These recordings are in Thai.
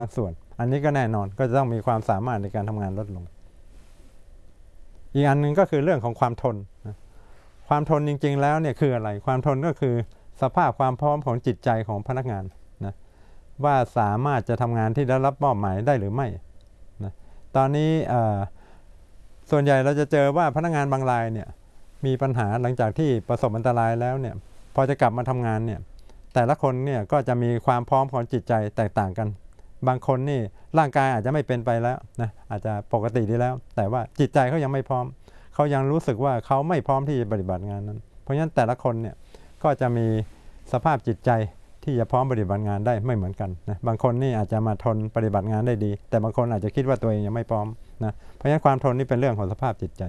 ส่วนอันนี้ก็แน่นอนก็จะต้องมีความสามารถในการทำงานลดลงอีกอันหนึ่งก็คือเรื่องของความทนนะความทนจริงๆแล้วเนี่ยคืออะไรความทนก็คือสภาพความพร้อมของจิตใจของพนักงานนะว่าสามารถจะทำงานที่ได้รับมอบหมายได้หรือไม่นะตอนนี้ส่วนใหญ่เราจะเจอว่าพนักงานบางรายเนี่ยมีปัญหาหลังจากที่ประสบอันตรายแล้วเนี่ยพอจะกลับมาทำงานเนี่ยแต่ละคนเนี่ยก็จะมีความพร้อมของจิตใจแตกต่างกันบางคนนี่ร่างกายอาจจะไม่เป็นไปแล้วนะอาจจะปกติดีแล้วแต่ว่าจิตใจเขายังไม่พร้อมเขายังรู้สึกว่าเขาไม่พร้อมที่จะปฏิบัติงานนั้นเพราะฉะนั้นแต่ละคนเนี่ยก็จะมีสภาพจิตใจที่จะพร้อมปฏิบัติงานได้ไม่เหมือนกันนะบางคนนี่อาจจะมาทนปฏิบัติงานได้ดีแต่บางคนอาจจะคิดว่าตัวเองยังไม่พร้อมนะเพราะฉะนั้นความทนนี่เป็นเรื่องของสภาพจิตใจ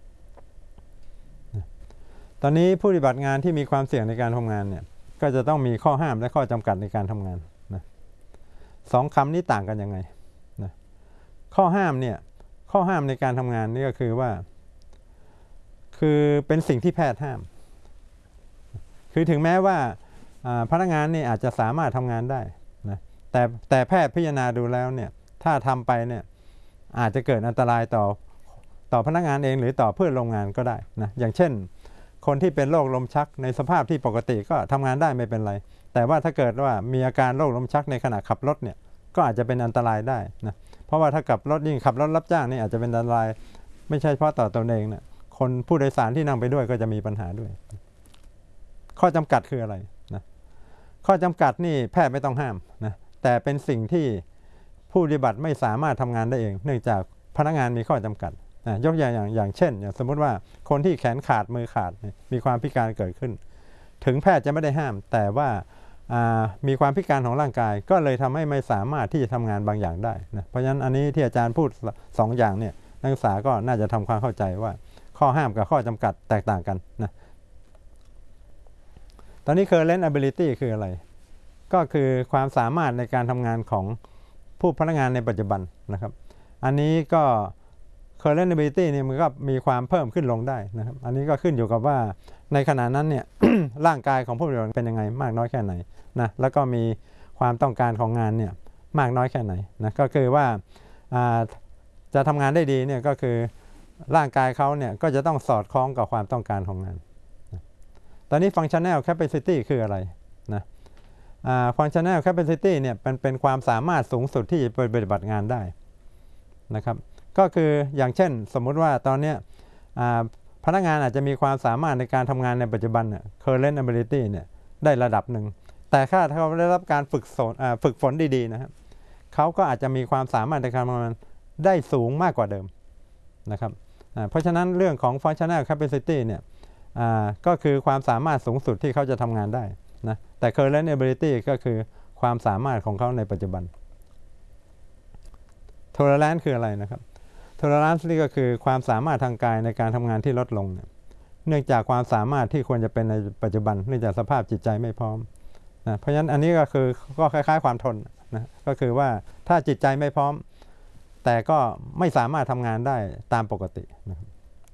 นะตอนนี้ผู้ปฏิบัติงานที่มีความเสี่ยงในการทำงานเนี่ยก็จะต้องมีข้อห้ามและข้อจำกัดในการทำงานนะสองคำนี้ต่างกันยังไงนะข้อห้ามเนี่ยข้อห้ามในการทำงานนี่ก็คือว่าคือเป็นสิ่งที่แพทย์ห้ามคือถึงแม้ว่าพนักงานนี่อาจจะสามารถทำงานได้นะแต่แพทย์พิจารณาดูแล้วเนี่ยถ้าทำไปเนี่ยอาจจะเกิดอันตรายต่อพนักงานเองหรือต่อเพื่อนโรงงานก็ได้นะอย่างเช่นคนที่เป็นโรคลมชักในสภาพที่ปกติก็ทำงานได้ไม่เป็นไรแต่ว่าถ้าเกิดว่ามีอาการโรคลมชักในขณะขับรถเนี่ยก็อาจจะเป็นอันตรายได้นะเพราะว่าถ้าขับรถยิ่งขับรถรับจ้างนี่อาจจะเป็นอันตรายไม่ใช่เฉพาะต่อตนเองนะคนผู้โดยสารที่นั่งไปด้วยก็จะมีปัญหาด้วยข้อจำกัดคืออะไรนะข้อจำกัดนี่แพทย์ไม่ต้องห้ามนะแต่เป็นสิ่งที่ผู้ปฏิบัติไม่สามารถทำงานได้เองเนื่องจากพนักงานมีข้อจำกัดนะยกอย่างเช่นอย่างสมมติว่าคนที่แขนขาดมือขาดมีความพิการเกิดขึ้นถึงแพทย์จะไม่ได้ห้ามแต่ว่ามีความพิการของร่างกายก็เลยทำให้ไม่สามารถที่จะทำงานบางอย่างได้นะเพราะฉะนั้นอันนี้ที่อาจารย์พูด2 อย่างเนี่ยนักศึกษาก็น่าจะทำความเข้าใจว่าข้อห้ามกับข้อจำกัดแตกต่างกันนะตอนนี้ current ability คืออะไรก็คือความสามารถในการทำงานของผู้พนักงานในปัจจุบันนะครับอันนี้ก็ current ability เนี่ยมันก็มีความเพิ่มขึ้นลงได้นะครับอันนี้ก็ขึ้นอยู่กับว่าในขณะนั้นเนี่ย ร่างกายของผู้ปฏิบัติเป็นยังไงมากน้อยแค่ไหนนะแล้วก็มีความต้องการของงานเนี่ยมากน้อยแค่ไหนนะก็คือว่าจะทำงานได้ดีเนี่ยก็คือร่างกายเขาเนี่ยก็จะต้องสอดคล้องกับความต้องการของงานนะตอนนี้ functional capacity คืออะไรนะfunctional capacity เนี่ยเป็นความสามารถสูงสุดที่จะปฏิบัติงานได้นะครับก็คืออย่างเช่นสมมุติว่าตอนนี้พนักงานอาจจะมีความสามารถในการทำงานในปัจจุบันเนี่ย current ability เนี่ยได้ระดับหนึ่งแต่ถ้าเขาได้รับการฝึกฝนดีๆนะครับเขาก็อาจจะมีความสามารถในการทำงานได้สูงมากกว่าเดิมนะครับเพราะฉะนั้นเรื่องของ functional capacity เนี่ยก็คือความสามารถสูงสุดที่เขาจะทำงานได้นะแต่ current ability ก็คือความสามารถของเขาในปัจจุบัน tolerance คืออะไรนะครับ tolerance นี่ก็คือความสามารถทางกายในการทำงานที่ลดลงเนื่องจากความสามารถที่ควรจะเป็นในปัจจุบันเนื่องจากสภาพจิตใจไม่พร้อมนะเพราะฉะนั้นอันนี้ก็คือก็คล้ายๆความทนนะก็คือว่าถ้าจิตใจไม่พร้อมแต่ก็ไม่สามารถทำงานได้ตามปกตินะครับ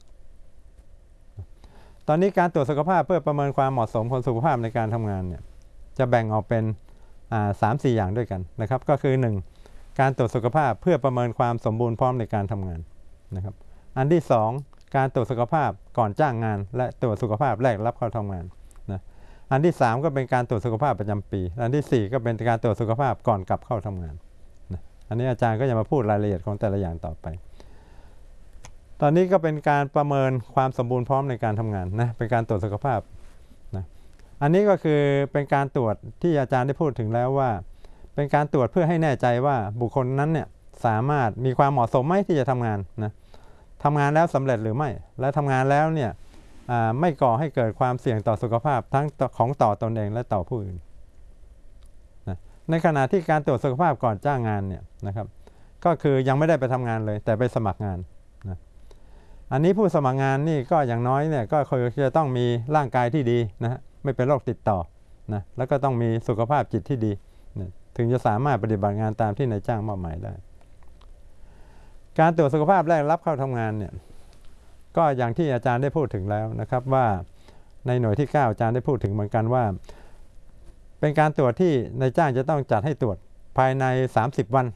ตอนนี้การตรวจสุขภาพเพื่อประเมินความเหมาะสมของสุขภาพในการทำงานเนี่ยจะแบ่งออกเป็น3-4 อย่างด้วยกันนะครับก็คือ 1. การตรวจสุขภาพเพื่อประเมินความสมบูรณ์พร้อมในการทำงานนะครับอันที่ 2. การตรวจสุขภาพก่อนจ้างงานและตรวจสุขภาพแรกรับเข้าทำงานนะอันที่ 3. ก็เป็นการตรวจสุขภาพประจำปีอันที่ 4. ก็เป็นการตรวจสุขภาพก่อนกลับเข้าทำงานนะอันนี้อาจารย์ก็จะมาพูดรายละเอียดของแต่ละอย่างต่อไปตอนนี้ก็เป็นการประเมินความสมบูรณ์พร้อมในการทำงานนะเป็นการตรวจสุขภาพนะอันนี้ก็คือเป็นการตรวจที่อาจารย์ได้พูดถึงแล้วว่าเป็นการตรวจเพื่อให้แน่ใจว่าบุคคลนั้นเนี่ยสามารถมีความเหมาะสมไหมที่จะทำงานนะทำงานแล้วสำเร็จหรือไม่และทำงานแล้วเนี่ยไม่ก่อให้เกิดความเสี่ยงต่อสุขภาพทั้งของต่อตนเองและต่อผู้อื่นนะในขณะที่การตรวจสุขภาพก่อนจ้างงานเนี่ยนะครับก็คือยังไม่ได้ไปทำงานเลยแต่ไปสมัครงานนะอันนี้ผู้สมัครงานนี่ก็อย่างน้อยเนี่ยก็คือจะต้องมีร่างกายที่ดีนะฮะไม่เป็นโรคติดต่อนะแล้วก็ต้องมีสุขภาพจิตที่ดีนะถึงจะสามารถปฏิบัติงานตามที่นายจ้างมอบหมายได้การตรวจสุขภาพแรกรับเข้าทำงานเนี่ยก็อย่างที่อาจารย์ได้พูดถึงแล้วนะครับว่าในหน่วยที่ 9อาจารย์ได้พูดถึงเหมือนกันว่าเป็นการตรวจที่นายจ้างจะต้องจัดให้ตรวจภายใน30 วัน